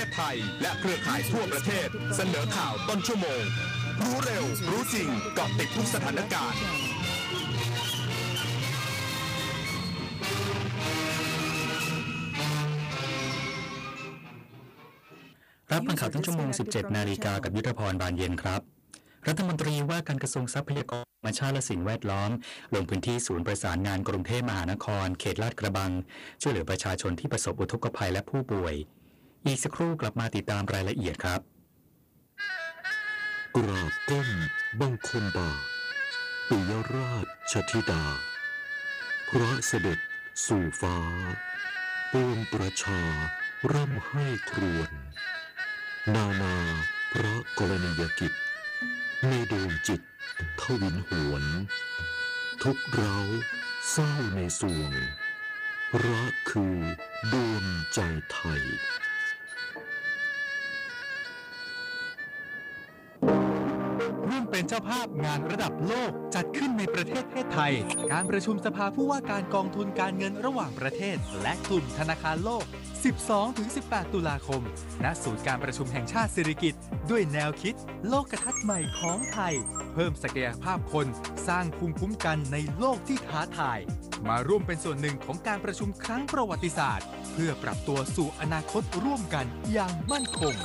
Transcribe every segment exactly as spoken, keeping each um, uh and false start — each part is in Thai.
ศไทยและเครือข่ายทั่วประเทศเสนอข่าวต้นชั่วโมงรู้เร็วรู้จริงเกาะติดทุกสถานการณ์รับฟังข่าวทั้งชั่วโมง สิบเจ็ด นาฬิกากับยุทธพรบานเย็นครับรัฐมนตรีว่าการกระทรวงทรัพยากรธรรมชาติและสิ่งแวดล้อมลงพื้นที่ศูนย์ประสานงานกรุงเทพมหานครเขตลาดกระบังช่วยเหลือประชาชนที่ประสบอุทกภัยและผู้ป่วยอีกสักครู่กลับมาติดตามรายละเอียดครับกราบก้มบังคมบาทปิยราชธิดาพระเสด็จสู่ฟ้าปวงประชาร่ำให้ครวญนานาพระกรณียกิจในดวงจิตทวินหวนทุกเราเศร้าในสวงรักคือดวงใจไทยร่วมเป็นเจ้าภาพงานระดับโลกจัดขึ้นในประเทศไทยการประชุมสภาผู้ว่าการกองทุนการเงินระหว่างประเทศและกลุ่มธนาคารโลก สิบสองถึงสิบแปด ตุลาคมณศูนย์การประชุมแห่งชาติสิริกิติ์ด้วยแนวคิดโลกทัศน์ใหม่ของไทยเพิ่มศักยภาพคนสร้างภูมิคุ้มกันในโลกที่ท้าทายมาร่วมเป็นส่วนหนึ่งของการประชุมครั้งประวัติศาสตร์เพื่อปรับตัวสู่อนาคตร่วมกันอย่างมั่นคง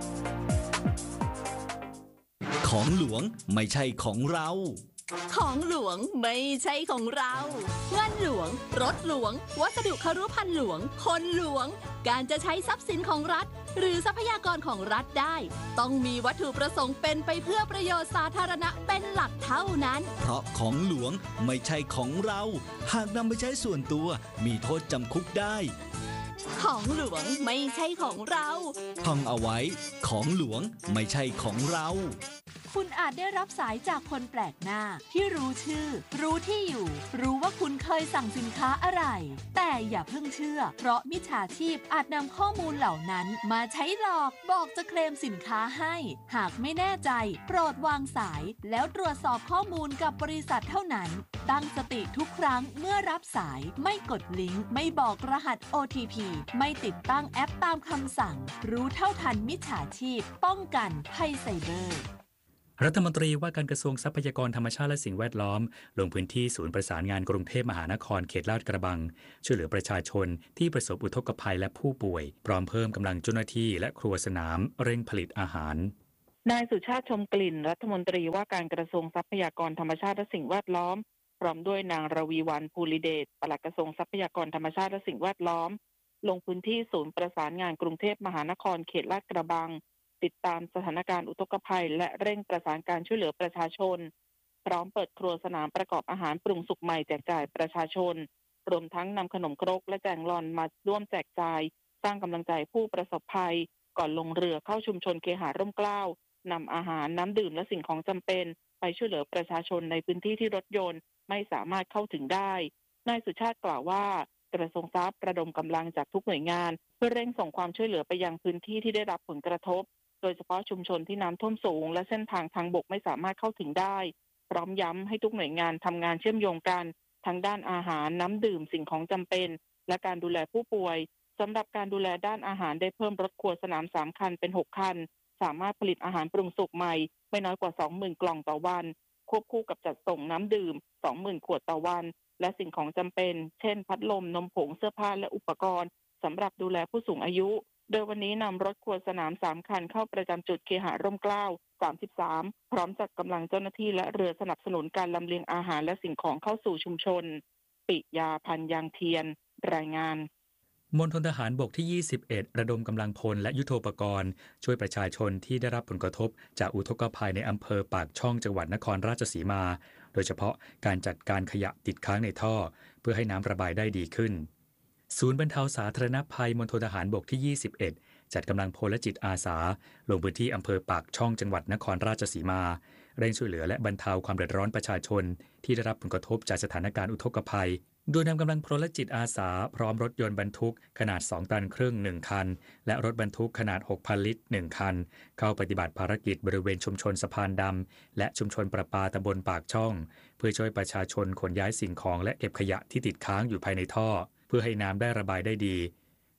ของหลวงไม่ใช่ของเราของหลวงไม่ใช่ของเราเงินหลวงรถหลวงวัสดุครุภัณฑ์หลวงคนหลวงการจะใช้ทรัพย์สินของรัฐหรือทรัพยากรของรัฐได้ต้องมีวัตถุประสงค์เป็นไปเพื่อประโยชน์สาธารณะเป็นหลักเท่านั้นเพราะของหลวงไม่ใช่ของเราหากนำไปใช้ส่วนตัวมีโทษจำคุกได้ของหลวงไม่ใช่ของเราท่องเอาไว้ของหลวงไม่ใช่ของเราคุณอาจได้รับสายจากคนแปลกหน้าที่รู้ชื่อรู้ที่อยู่รู้ว่าคุณเคยสั่งสินค้าอะไรแต่อย่าเพิ่งเชื่อเพราะมิจฉาชีพอาจนำข้อมูลเหล่านั้นมาใช้หลอกบอกจะเคลมสินค้าให้หากไม่แน่ใจโปรดวางสายแล้วตรวจสอบข้อมูลกับบริษัทเท่านั้นตั้งสติทุกครั้งเมื่อรับสายไม่กดลิงก์ไม่บอกรหัส โอ ที พี ไม่ติดตั้งแอปตามคำสั่งรู้เท่าทันมิจฉาชีพป้องกันภัยไซเบอร์รัฐมนตรีว่าการกระทรวงทรัพยากรธรรมชาติและสิ่งแวดล้อมลงพื้นที่ศูนย์ประสานงานกรุงเทพมหานครเขตลาดกระบังช่วยเหลือประชาชนที่ประสบอุทกภัยและผู้ป่วยพร้อมเพิ่มกำลังเจ้าหน้าที่และครัวสนามเร่งผลิตอาหารนายสุชาติชมกลิ่นรัฐมนตรีว่าการกระทรวงทรัพยากรธรรมชาติและสิ่งแวดล้อมพร้อมด้วยนางรวีวรรณภูริเดชปลัดกระทรวงทรัพยากรธรรมชาติและสิ่งแวดล้อมลงพื้นที่ศูนย์ประสานงานกรุงเทพมหานครเขตลาดกระบังติดตามสถานการณ์อุทกภัยและเร่งประสานการช่วยเหลือประชาชนพร้อมเปิดครัวสนามประกอบอาหารปรุงสุกใหม่แจกจ่ายประชาชนรวมทั้งนำขนมครกและแจงลอนมาร่วมแจกจ่ายสร้างกำลังใจผู้ประสบภัยก่อนลงเรือเข้าชุมชนเคหะร่มเกล้านำอาหารน้ำดื่มและสิ่งของจำเป็นไปช่วยเหลือประชาชนในพื้นที่ที่รถยนต์ไม่สามารถเข้าถึงได้นายสุชาติกล่าวว่ากระทรวงทรัพย์ระดมกำลังจากทุกหน่วยงานเพื่อเร่งส่งความช่วยเหลือไปยังพื้นที่ที่ได้รับผลกระทบโดยเฉพาะชุมชนที่น้ำท่วมสูงและเส้นทางทางบกไม่สามารถเข้าถึงได้พร้อมย้ำให้ทุกหน่วยงานทำงานเชื่อมโยงกันทั้งด้านอาหารน้ำดื่มสิ่งของจำเป็นและการดูแลผู้ป่วยสำหรับการดูแลด้านอาหารได้เพิ่มรถครัวสนามสามคันเป็นหกคันสามารถผลิตอาหารปรุงสุกใหม่ไม่น้อยกว่า สองหมื่น กล่องต่อวันควบคู่กับจัดส่งน้ำดื่ม สองหมื่น ขวดต่อวันและสิ่งของจำเป็นเช่นพัดลมนมผงเสื้อผ้าและอุปกรณ์สำหรับดูแลผู้สูงอายุโดยวันนี้นำรถครัวสนามสามคันเข้าประจำจุดเคหะร่มเกล้าสามสิบสามพร้อมจัดกำลังเจ้าหน้าที่และเรือสนับสนุนการลำเลียงอาหารและสิ่งของเข้าสู่ชุมชนปิยาพันธ์ยางเทียนรายงานมณฑลทหารบกที่ยี่สิบเอ็ดระดมกำลังพลและยุทโธปกรณ์ช่วยประชาชนที่ได้รับผลกระทบจากอุทกภัยในอำเภอปากช่องจังหวัดนครราชสีมาโดยเฉพาะการจัดการขยะติดค้างในท่อเพื่อให้น้ำระบายได้ดีขึ้นศูนย์บรรเทาสาธารณภัยมณฑลทหารบกที่ยี่สิบเอ็ดจัดกำลังพลและจิตอาสาลงพื้นที่อำเภอปากช่องจังหวัดนครราชสีมาเร่งช่วยเหลือและบรรเทาความเดือดร้อนประชาชนที่ได้รับผลกระทบจากสถานการณ์อุทกภัยโดยนำกำลังพลและจิตอาสาพร้อมรถยนต์บรรทุกขนาดสองตันครึ่งหนึ่งคันและรถบรรทุกขนาด หกพัน ลิตรหนึ่งคันเข้าปฏิบัติภารกิจบริเวณชุมชนสะพานดำและชุมชนประปาตำบลปากช่องเพื่อช่วยประชาชนขนย้ายสิ่งของและเก็บขยะที่ติดค้างอยู่ภายในท่อเพื่อให้น้ำได้ระบายได้ดี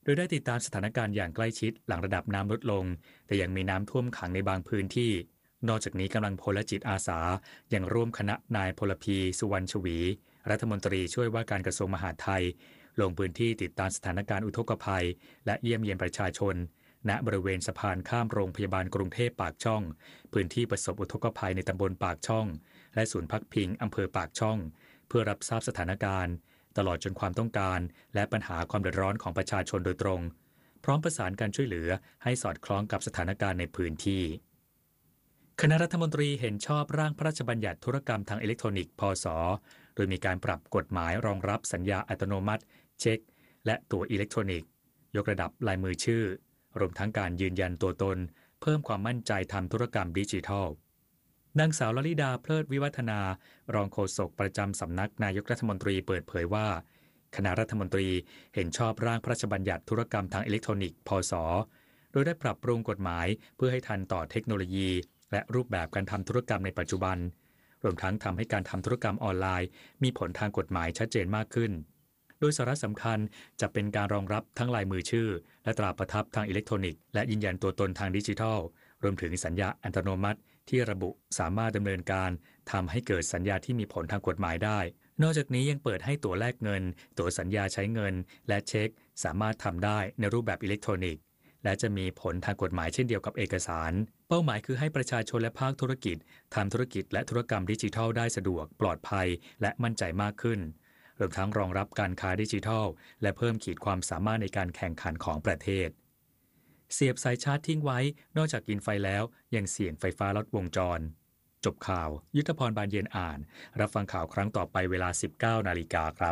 โดยได้ติดตามสถานการณ์อย่างใกล้ชิดหลังระดับน้ำลดลงแต่ยังมีน้ำท่วมขังในบางพื้นที่นอกจากนี้กำลังพลและจิตอาสายังร่วมคณะนายพลพีสุวรรณชวีรัฐมนตรีช่วยว่าการกระทรวงมหาดไทยลงพื้นที่ติดตามสถานการณ์อุทกภัยและเยี่ยมเยียนประชาชนณบริเวณสะพานข้ามโรงพยาบาลกรุงเทพปากช่องพื้นที่ประสบอุทกภัยในตำบลปากช่องและศูนย์พักพิงอำเภอปากช่องเพื่อรับทราบสถานการณ์ตลอดจนความต้องการและปัญหาความเดือดร้อนของประชาชนโดยตรงพร้อมประสานการช่วยเหลือให้สอดคล้องกับสถานการณ์ในพื้นที่คณะรัฐมนตรีเห็นชอบร่างพระราชบัญญัติธุรกรรมทางอิเล็กทรอนิกส์พศโดยมีการปรับกฎหมายรองรับสัญญาอัตโนมัติเช็คและตั๋วอิเล็กทรอนิกส์ยกระดับลายมือชื่อรวมทั้งการยืนยันตัวตนเพิ่มความมั่นใจทำธุรกรรมดิจิทัลนางสาวลลิดาเพลิดวิวัฒนารองโฆษกประจำสำนักนายกรัฐมนตรีเปิดเผยว่าคณะรัฐมนตรีเห็นชอบร่างพระราชบัญญัติธุรกรรมทางอิเล็กทรอนิกส์พศโดยได้ปรับปรุงกฎหมายเพื่อให้ทันต่อเทคโนโลยีและรูปแบบการทำธุรกรรมในปัจจุบันรวมทั้งทำให้การทำธุรกรรมออนไลน์มีผลทางกฎหมายชัดเจนมากขึ้นโดยสาระสำคัญจะเป็นการรองรับทั้งลายมือชื่อและตราประทับทางอิเล็กทรอนิกส์และยืนยันตัวตนทางดิจิทัลรวมถึงสัญญาอัตโนมัติที่ระบุสามารถดำเนินการทำให้เกิดสัญญาที่มีผลทางกฎหมายได้นอกจากนี้ยังเปิดให้ตั๋วแลกเงินตั๋วสัญญาใช้เงินและเช็คสามารถทำได้ในรูปแบบอิเล็กทรอนิกส์และจะมีผลทางกฎหมายเช่นเดียวกับเอกสารเป้าหมายคือให้ประชาชนและภาคธุรกิจทำธุรกิจและธุรกรรมดิจิทัลได้สะดวกปลอดภัยและมั่นใจมากขึ้นรวมทั้งรองรับการค้าดิจิทัลและเพิ่มขีดความสามารถในการแข่งขันของประเทศเสียบสายชาร์จทิ้งไว้นอกจากกินไฟแล้วยังเสี่ยงไฟฟ้าลัดวงจรจบข่าวยุทธพรบานเย็นอ่านรับฟังข่าวครั้งต่อไปเวลา สิบเก้านาฬิกาครับ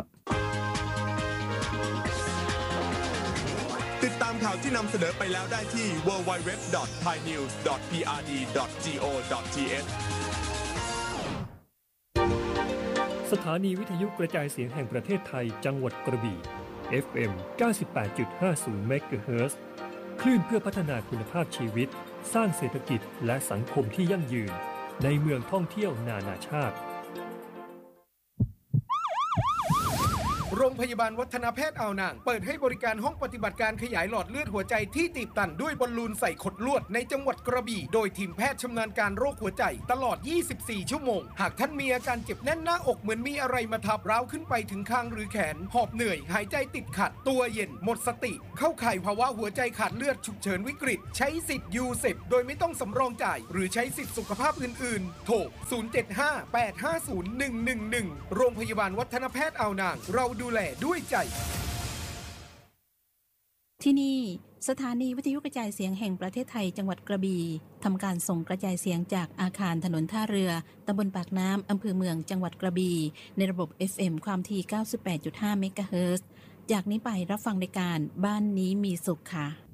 ติดตามข่าวที่นำเสนอไปแล้วได้ที่ ดับเบิลยู ดับเบิลยู ดับเบิลยู ดอท ไทยนิวส์ ดอท พี อาร์ ดี ดอท จี โอ ดอท ที เอชสถานีวิทยุกระจายเสียงแห่งประเทศไทยจังหวัดกระบี่ เอฟ เอ็ม เก้าสิบแปดจุดห้าศูนย์ เมกะเฮิรตซ์ คลื่นเพื่อพัฒนาคุณภาพชีวิตสร้างเศรษฐกิจและสังคมที่ยั่งยืนในเมืองท่องเที่ยวนานาชาติโรงพยาบาลวัฒนแพทย์อ่าวนางเปิดให้บริการห้องปฏิบัติการขยายหลอดเลือดหัวใจที่ตีบตันด้วยบอลลูนใส่ขดลวดในจังหวัดกระบี่โดยทีมแพทย์ชำนาญการโรคหัวใจตลอดยี่สิบสี่ชั่วโมงหากท่านมีอาการเจ็บแน่นหน้าอกเหมือนมีอะไรมาทับร้าวขึ้นไปถึงคางหรือแขนหอบเหนื่อยหายใจติดขัดตัวเย็นหมดสติเข้าข่ายภาวะหัวใจขาดเลือดฉุกเฉินวิกฤตใช้สิทธิ์ยูเซปโดยไม่ต้องสำรองจ่ายหรือใช้สิทธิสุขภาพอื่นๆโทรศูนย์ เจ็ด ห้า แปด ห้า ศูนย์ หนึ่ง หนึ่ง หนึ่งโรงพยาบาลวัฒนแพทย์อ่าวนางเราดูแลด้วยใจที่นี่สถานีวิทยุกระจายเสียงแห่งประเทศไทยจังหวัดกระบี่ทำการส่งกระจายเสียงจากอาคารถนนท่าเรือตำบลปากน้ำอำเภอเมืองจังหวัดกระบี่ในระบบ เอฟ เอ็ม ความถี่ เก้าสิบแปดจุดห้า เมกะเฮิรตซ์จากนี้ไปรับฟังรายการบ้านนี้มีสุขค่ะ